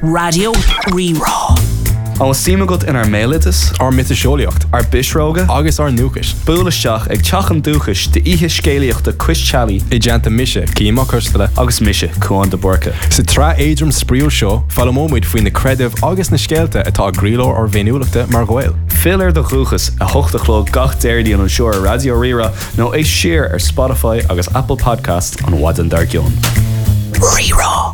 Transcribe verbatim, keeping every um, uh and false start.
Radio Rerá. An símagat in ar mélitas, ar mit seolaíocht, ar bisróga, agus ar nuachas. Búlaisteach ag teachan dúchas de ihe scéalaíochta Cuistealaí I deanta mise, címa custala, agus mise chuan de borca. Sa tra éidrim spríú seo, fallamóid faoin na credibh agus na scéalta atá gríló ar bhéniúlachta mar ghail. Filar de chuchas a hochtachló gach déirdaí an seoir Radio Rerá nó é siar ar Spotify agus Apple Podcast an Wadan Dargion. Rerá.